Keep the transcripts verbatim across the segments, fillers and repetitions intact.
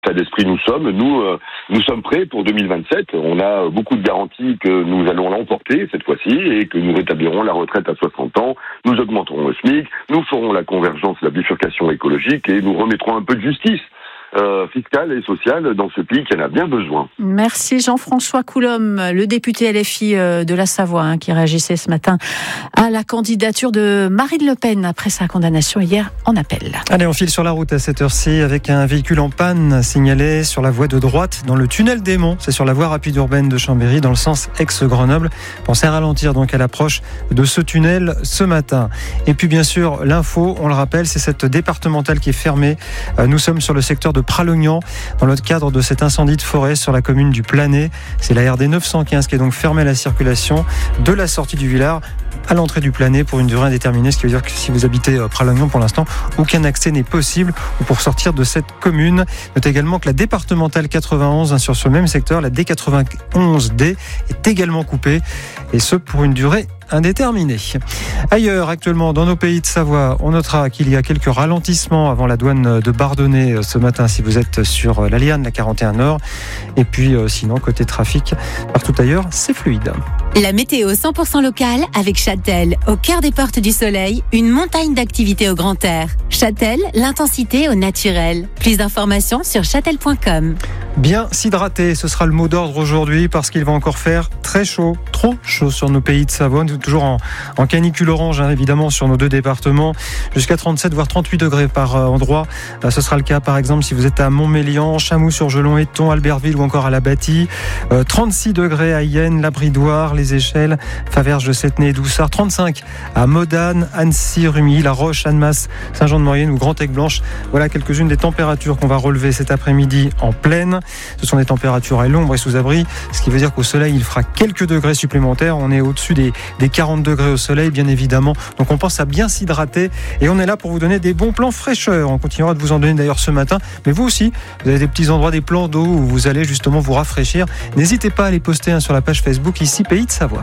état d'esprit nous sommes. Nous, euh, nous sommes prêts pour deux mille vingt-sept. On a beaucoup de garanties que nous allons l'emporter cette fois-ci et que nous rétablirons la retraite à soixante ans. Nous augmenterons le SMIC, nous ferons la convergence, la bifurcation écologique et nous remettrons un peu de justice Euh, fiscale et sociale dans ce pays qui en a bien besoin. Merci Jean-François Coulombe, le député L F I de la Savoie, hein, qui réagissait ce matin à la candidature de Marine Le Pen après sa condamnation hier en appel. Allez, on file sur la route à cette heure-ci avec un véhicule en panne signalé sur la voie de droite dans le tunnel des Monts. C'est sur la voie rapide urbaine de Chambéry dans le sens ex-Grenoble. Pensez à ralentir donc à l'approche de ce tunnel ce matin. Et puis bien sûr, l'info, on le rappelle, c'est cette départementale qui est fermée. Nous sommes sur le secteur de Pralognan, dans le cadre de cet incendie de forêt sur la commune du Planay. C'est la R D neuf cent quinze qui est donc fermée à la circulation de la sortie du Villard à l'entrée du Planay pour une durée indéterminée, ce qui veut dire que si vous habitez Pralognan pour l'instant, aucun accès n'est possible pour sortir de cette commune. Notez également que la départementale quatre-vingt-onze sur ce même secteur, la D quatre-vingt-onze D, est également coupée, et ce pour une durée indéterminé. Ailleurs, actuellement, dans nos pays de Savoie, on notera qu'il y a quelques ralentissements avant la douane de Bardonnay ce matin si vous êtes sur la Liane, la quarante et un Nord. Et puis, sinon, côté trafic, partout ailleurs, c'est fluide. La météo cent pour cent locale avec Châtel, au cœur des portes du soleil, une montagne d'activités au grand air. Châtel, l'intensité au naturel. Plus d'informations sur châtel point com. Bien s'hydrater, ce sera le mot d'ordre aujourd'hui parce qu'il va encore faire très chaud, trop chaud sur nos pays de Savoie. Nous sommes toujours en, en canicule orange, hein, évidemment, sur nos deux départements. Jusqu'à trente-sept voire trente-huit degrés par euh, endroit. Euh, ce sera le cas, par exemple, si vous êtes à Montmélian, Chamoux-sur-Gelon, Éton, Albertville ou encore à La Bâtie. Euh, trente-six degrés à Yenne, La Bridoire, Les Échelles, Faverges de Settenay, Doussard. trente-cinq à Modane, Annecy, Rumilly, La Roche, Annemasse, Saint-Jean-de-Maurienne ou Grand-Aigle-Blanche. Voilà quelques-unes des températures qu'on va relever cet après-midi en pleine. Ce sont des températures à l'ombre et sous abri, ce qui veut dire qu'au soleil, il fera quelques degrés supplémentaires. On est au-dessus des, des quarante degrés au soleil, bien évidemment. Donc on pense à bien s'hydrater et on est là pour vous donner des bons plans fraîcheur. On continuera de vous en donner d'ailleurs ce matin. Mais vous aussi, vous avez des petits endroits, des plans d'eau où vous allez justement vous rafraîchir. N'hésitez pas à les poster hein, sur la page Facebook ici Pays de Savoie.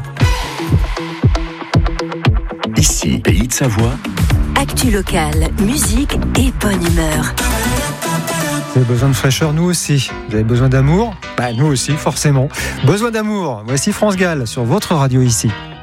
Ici Pays de Savoie. Actu locale, musique et bonne humeur. Vous avez besoin de fraîcheur, nous aussi. Vous avez besoin d'amour ? Bah, nous aussi, forcément. Besoin d'amour. Voici France Gall sur votre radio ici.